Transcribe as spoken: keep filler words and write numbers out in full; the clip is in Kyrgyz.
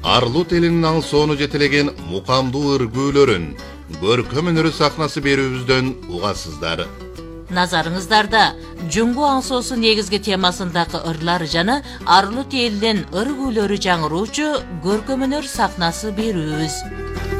Арлут элинин алсоону жетелеген мукамдуу ыргүүлөрүн, көркөм өнөрү сахнасы берүүбүздөн угасыздар. Назарыңыздарда Жүңгү аңсоосу негизги темасындагы ырлар жана Арлут элинин ыргүүлөрү жаңыруучу көркөм өнөр сахнасы берүүбүз.